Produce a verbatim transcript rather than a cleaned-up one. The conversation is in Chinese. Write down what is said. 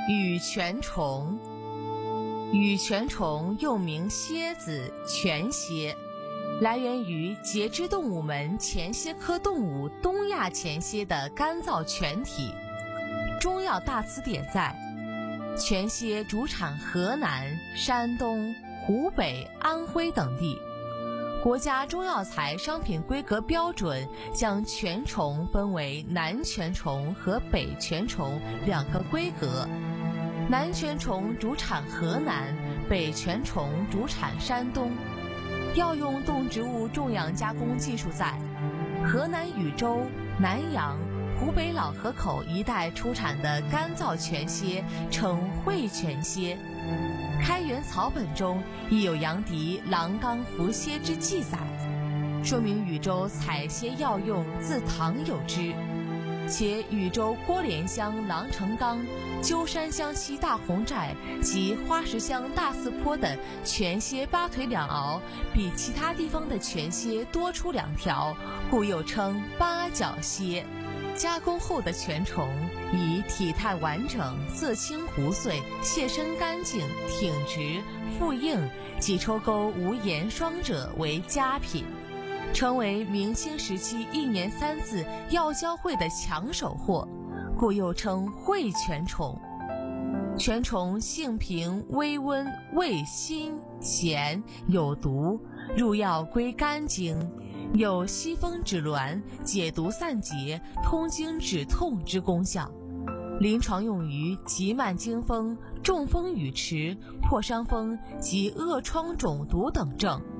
羽泉虫。羽泉虫又名蝎子、泉蝎，来源于节肢动物门前蝎科动物东亚前蝎的干燥泉体。中药大词典载，泉蝎主产河南、山东、湖北、安徽等地。国家中药材商品规格标准将泉虫分为南泉虫和北泉虫两个规格。南泉虫主产河南，北泉虫主产山东。药用动植物种养加工技术在河南禹州、南阳、湖北老河口一带出产的干燥泉蝎称会泉蝎。开元草本中亦有杨迪郎冈伏蝎之记载，说明禹州采蝎药用自唐有之。且禹州郭连乡郎城冈、鸠山乡西大红寨及花石乡大寺坡的泉蝎八腿两螯比其他地方的泉蝎多出两条，故又称八角蝎。加工后的泉虫以体态完整、色清糊碎、蟹身干净、挺直、腹硬、脊抽沟无盐霜者为佳品，成为明清时期一年三次药交会的抢手货，故又称会泉虫。泉虫性平微温，味辛咸，有毒，入药归肝经，有息风止挛、解毒散结、通经止痛之功效。临床用于急慢惊风、中风语迟、破伤风及恶疮肿毒等症。